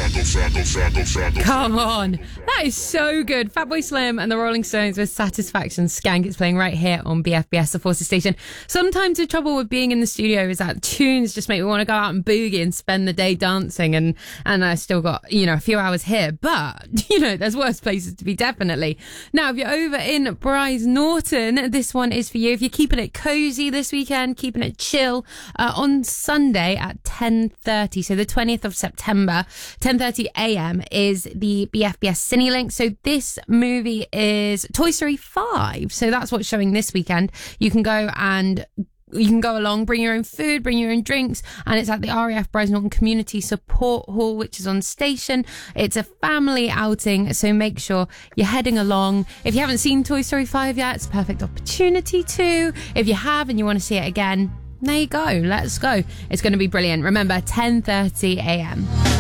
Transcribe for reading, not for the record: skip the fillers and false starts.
Come on. That is so good. Fatboy Slim and the Rolling Stones with Satisfaction. Skank. It's playing right here on BFBS, the Forces station. Sometimes the trouble with being in the studio is that tunes just make me want to go out and boogie and spend the day dancing. And I still got, a few hours here. But, there's worse places to be, definitely. Now, if you're over in Bryce Norton, this one is for you. If you're keeping it cozy this weekend, keeping it chill, on Sunday at 10:30, so the 20th of September, 10:30 a.m. is the BFBS CineLink. So this movie is Toy Story 5. So that's what's showing this weekend. You can go along, bring your own food, bring your own drinks, and it's at the RAF Bryce Norton Community Support Hall, which is on station. It's a family outing, so make sure you're heading along. If you haven't seen Toy Story 5 yet, it's a perfect opportunity to. If you have and you want to see it again, there you go. Let's go. It's going to be brilliant. Remember, 10:30 a.m.